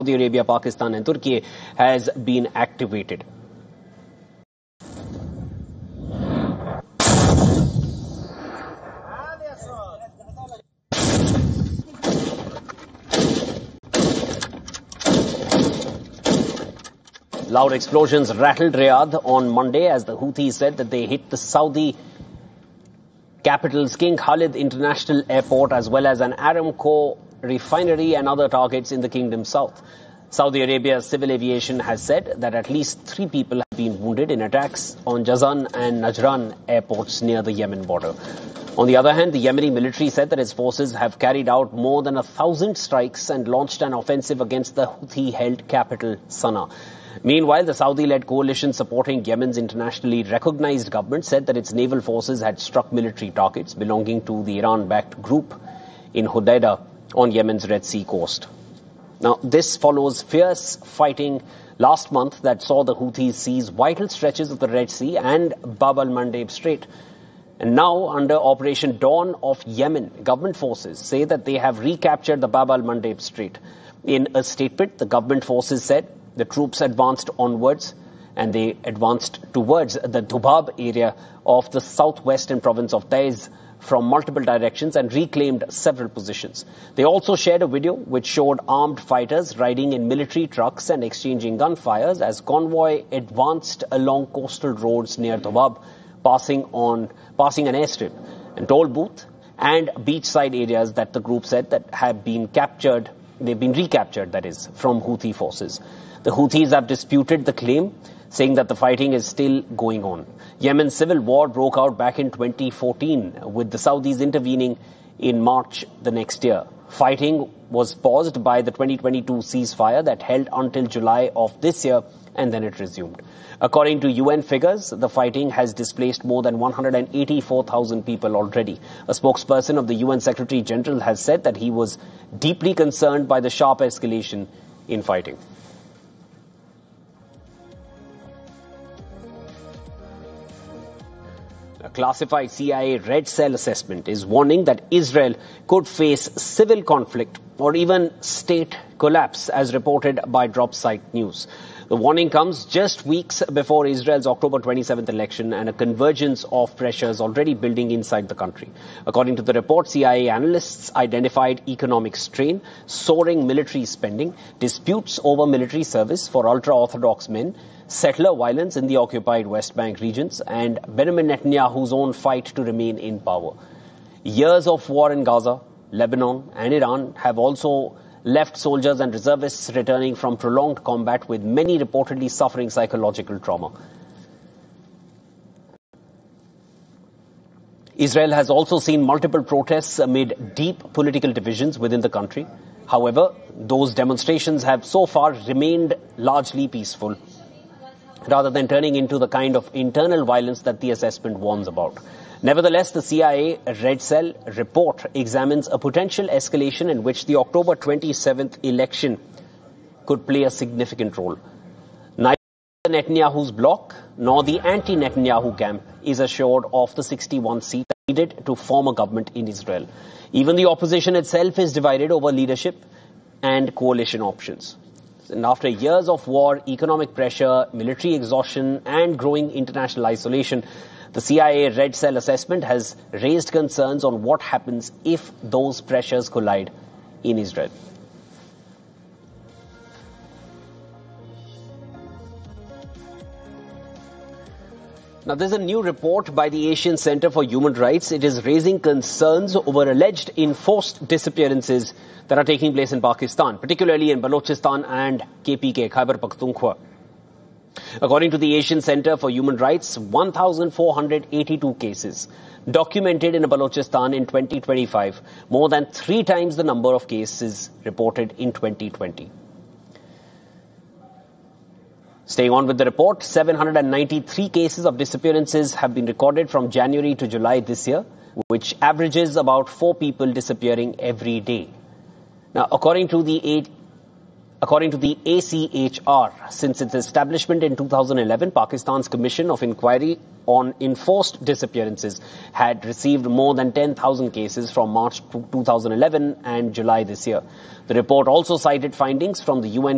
Saudi Arabia, Pakistan and Turkey has been activated. Loud explosions rattled Riyadh on Monday as the Houthis said that they hit the Saudi capital's King Khalid International Airport as well as an Aramco refinery and other targets in the kingdom's south. Saudi Arabia's civil aviation has said that at least 3 people have been wounded in attacks on Jazan and Najran airports near the Yemen border. On the other hand, the Yemeni military said that its forces have carried out more than 1,000 strikes and launched an offensive against the Houthi-held capital, Sana'a. Meanwhile, the Saudi-led coalition supporting Yemen's internationally recognized government said that its naval forces had struck military targets belonging to the Iran-backed group in Hodeidah on Yemen's Red Sea coast. Now, this follows fierce fighting last month that saw the Houthis seize vital stretches of the Red Sea and Bab al-Mandeb Strait. And now, under Operation Dawn of Yemen, government forces say that they have recaptured the Bab al-Mandeb Strait. In a statement, the government forces said the troops advanced onwards and they advanced towards the Dhubab area of the southwestern province of Taiz from multiple directions and reclaimed several positions. They also shared a video which showed armed fighters riding in military trucks and exchanging gunfires as convoy advanced along coastal roads near Dhubab, passing an airstrip and toll booth and beachside areas that the group said that have been captured. They've been recaptured, that is, from Houthi forces. The Houthis have disputed the claim, saying that the fighting is still going on. Yemen's civil war broke out back in 2014, with the Saudis intervening in March the next year. Fighting was paused by the 2022 ceasefire that held until July of this year, and then it resumed. According to UN figures, the fighting has displaced more than 184,000 people already. A spokesperson of the UN Secretary General has said that he was deeply concerned by the sharp escalation in fighting. A classified CIA Red Cell assessment is warning that Israel could face civil conflict or even state collapse, as reported by DropSite News. The warning comes just weeks before Israel's October 27th election and a convergence of pressures already building inside the country. According to the report, CIA analysts identified economic strain, soaring military spending, disputes over military service for ultra-Orthodox men, settler violence in the occupied West Bank regions, and Benjamin Netanyahu's own fight to remain in power. Years of war in Gaza, Lebanon and Iran have also left soldiers and reservists returning from prolonged combat, with many reportedly suffering psychological trauma. Israel has also seen multiple protests amid deep political divisions within the country. However, those demonstrations have so far remained largely peaceful, rather than turning into the kind of internal violence that the assessment warns about. Nevertheless, the CIA Red Cell report examines a potential escalation in which the October 27th election could play a significant role. Neither Netanyahu's bloc nor the anti-Netanyahu camp is assured of the 61 seats needed to form a government in Israel. Even the opposition itself is divided over leadership and coalition options. And after years of war, economic pressure, military exhaustion and growing international isolation, the CIA Red Cell assessment has raised concerns on what happens if those pressures collide in Israel. Now, there's a new report by the Asian Center for Human Rights. It is raising concerns over alleged enforced disappearances that are taking place in Pakistan, particularly in Balochistan and KPK, Khyber Pakhtunkhwa. According to the Asian Center for Human Rights, 1,482 cases documented in Balochistan in 2025, more than 3 times the number of cases reported in 2020. Staying on with the report, 793 cases of disappearances have been recorded from January to July this year, which averages about 4 people disappearing every day. Now, according to the ACHR, since its establishment in 2011, Pakistan's Commission of Inquiry on Enforced Disappearances had received more than 10,000 cases from March 2011 and July this year. The report also cited findings from the UN